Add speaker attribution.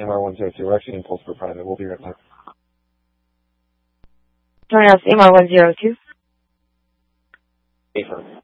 Speaker 1: MR102. We're actually in Pulse for private. We'll be right back.
Speaker 2: Join us, MR102.
Speaker 1: Affirm.